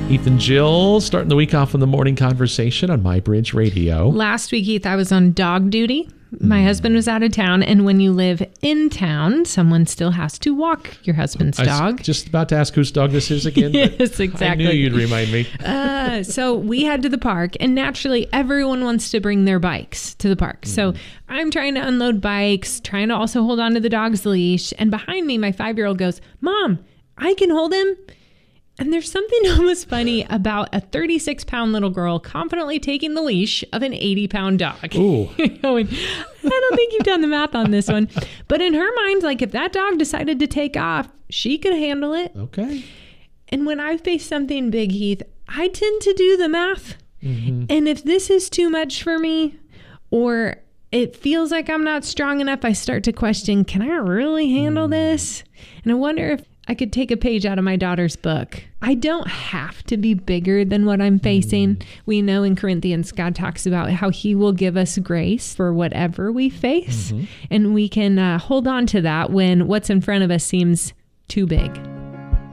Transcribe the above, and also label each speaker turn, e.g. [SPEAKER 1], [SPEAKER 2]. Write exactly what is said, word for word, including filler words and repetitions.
[SPEAKER 1] Heath and Jill starting the week off in the morning conversation on My Bridge Radio.
[SPEAKER 2] Last week, Heath, I was on dog duty. My mm. husband was out of town, and when you live in town, someone still has to walk your husband's
[SPEAKER 1] I
[SPEAKER 2] dog.
[SPEAKER 1] was just about to ask whose dog this is again.
[SPEAKER 2] Yes, exactly.
[SPEAKER 1] I knew you'd remind me.
[SPEAKER 2] uh, so we head to the park, and naturally, everyone wants to bring their bikes to the park. Mm. So I'm trying to unload bikes, trying to also hold on to the dog's leash, and behind me, my five-year-old goes, "Mom, I can hold him." And there's something almost funny about a thirty-six pound little girl confidently taking the leash of an eighty pound dog.
[SPEAKER 1] Ooh.
[SPEAKER 2] Going, I don't think you've done the math on this one. But in her mind, like if that dog decided to take off, she could handle it.
[SPEAKER 1] Okay.
[SPEAKER 2] And when I face something big, Heath, I tend to do the math. Mm-hmm. And if this is too much for me, or it feels like I'm not strong enough, I start to question, can I really handle mm. this? And I wonder if I could take a page out of my daughter's book. I don't have to be bigger than what I'm facing. Mm. We know in Corinthians, God talks about how he will give us grace for whatever we face. Mm-hmm. And we can uh, hold on to that when what's in front of us seems too big.